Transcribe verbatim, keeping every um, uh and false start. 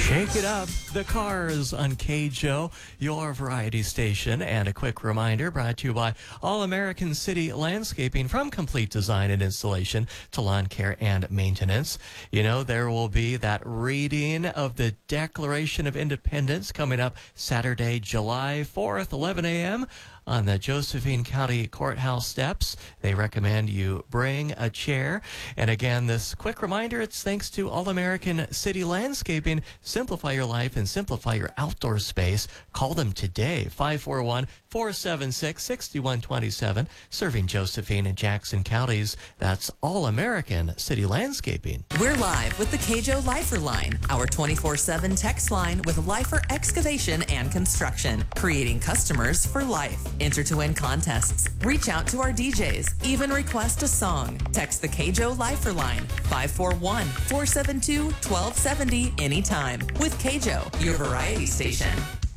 Shake it up, the Cars on K J O, your variety station. And a quick reminder brought to you by All American City Landscaping, from complete design and installation to lawn care and maintenance. You know, there will be that reading of the Declaration of Independence coming up Saturday, July fourth, eleven a.m. on the Josephine County Courthouse steps. They recommend you bring a chair. And again, this quick reminder, it's thanks to All American City Landscaping. Simplify your life and simplify your outdoor space. Call them today, five four one, four seven six, six one two seven, serving Josephine and Jackson counties. That's All American City Landscaping. We're live with the K J O Lifer Line, our twenty-four seven text line with Lifer Excavation and Construction, creating customers for life. Enter to win contests, reach out to our D Js, even request a song. Text the K J O Lifer Line, five four one, four seven two, one two seven zero anytime. With K J O, your variety station.